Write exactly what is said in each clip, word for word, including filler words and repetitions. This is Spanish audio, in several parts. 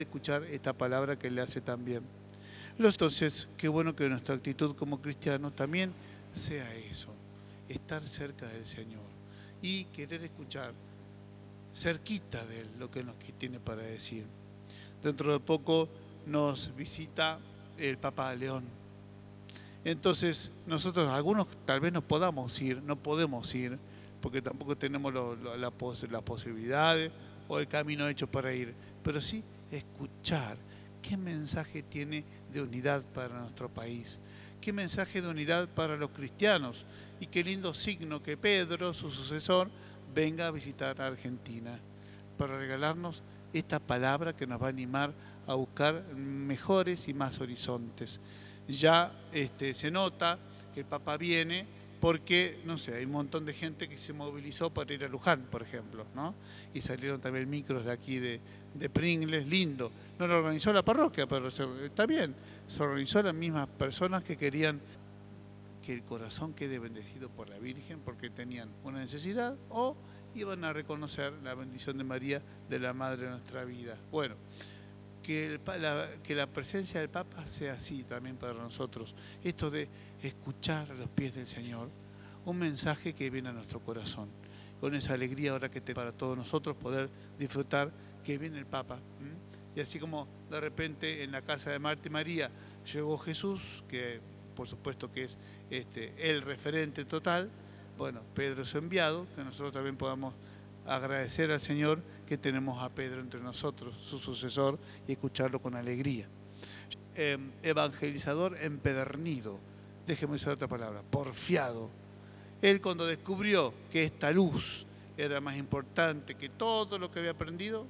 escuchar esta palabra que le hace tan bien. Entonces, qué bueno que nuestra actitud como cristianos también sea eso, estar cerca del Señor y querer escuchar cerquita de Él lo que nos tiene para decir. Dentro de poco nos visita el Papa León. Entonces, nosotros, algunos tal vez no podamos ir, no podemos ir, porque tampoco tenemos lo, lo, la pos, las posibilidades o el camino hecho para ir, pero sí escuchar qué mensaje tiene de unidad para nuestro país, qué mensaje de unidad para los cristianos, y qué lindo signo que Pedro, su sucesor, venga a visitar a Argentina para regalarnos esta palabra que nos va a animar a buscar mejores y más horizontes. Ya este, se nota que el Papa viene porque, no sé, hay un montón de gente que se movilizó para ir a Luján, por ejemplo, ¿no? Y salieron también micros de aquí de, de Pringles, lindo. No lo organizó la parroquia, pero se, está bien. Se organizó las mismas personas que querían que el corazón quede bendecido por la Virgen porque tenían una necesidad o iban a reconocer la bendición de María, de la Madre de nuestra vida. Bueno, que, el, la, que la presencia del Papa sea así también para nosotros. Esto de escuchar a los pies del Señor, un mensaje que viene a nuestro corazón. Con esa alegría ahora que te para todos nosotros poder disfrutar que viene el Papa. ¿Mm? Y así como de repente en la casa de Marta y María llegó Jesús, que por supuesto que es este, el referente total, bueno, Pedro es enviado, que nosotros también podamos agradecer al Señor que tenemos a Pedro entre nosotros, su sucesor, y escucharlo con alegría. Eh, evangelizador empedernido, déjeme usar otra palabra, porfiado. Él cuando descubrió que esta luz era más importante que todo lo que había aprendido,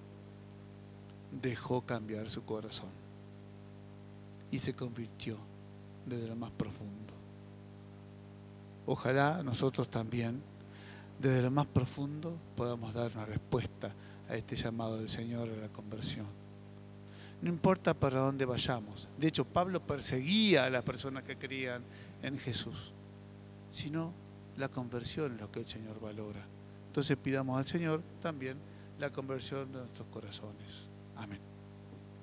dejó cambiar su corazón y se convirtió desde lo más profundo. Ojalá nosotros también, desde lo más profundo, podamos dar una respuesta a este llamado del Señor a la conversión. No importa para dónde vayamos. De hecho, Pablo perseguía a las personas que creían en Jesús, sino la conversión es lo que el Señor valora. Entonces pidamos al Señor también la conversión de nuestros corazones. Amén.